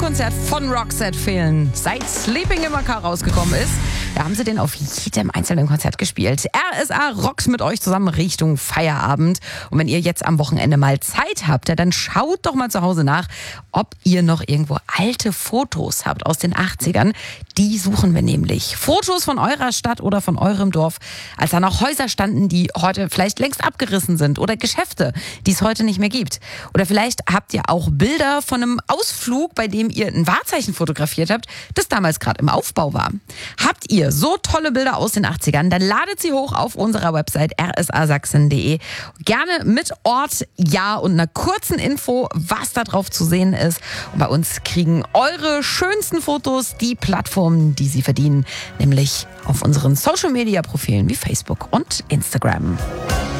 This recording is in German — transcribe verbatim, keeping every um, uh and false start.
Live-Konzert von Roxette fehlen. Seit Sleeping in My Car rausgekommen ist, da haben sie den auf jedem einzelnen Konzert gespielt. R S A rockt mit euch zusammen Richtung Feierabend. Und wenn ihr jetzt am Wochenende mal Zeit habt, ja, dann schaut doch mal zu Hause nach, ob ihr noch irgendwo alte Fotos habt aus den achtzigern. Die suchen wir nämlich. Fotos von eurer Stadt oder von eurem Dorf, als da noch Häuser standen, die heute vielleicht längst abgerissen sind, oder Geschäfte, die es heute nicht mehr gibt. Oder vielleicht habt ihr auch Bilder von einem Ausflug, bei dem ihr ein Wahrzeichen fotografiert habt, das damals gerade im Aufbau war. Habt ihr so tolle Bilder aus den achtzigern, dann ladet sie hoch auf unserer Website r s a sachsen punkt d e. Gerne mit Ort, Jahr und einer kurzen Info, was da drauf zu sehen ist. Und bei uns kriegen eure schönsten Fotos die Plattformen, die sie verdienen, nämlich auf unseren Social-Media-Profilen wie Facebook und Instagram.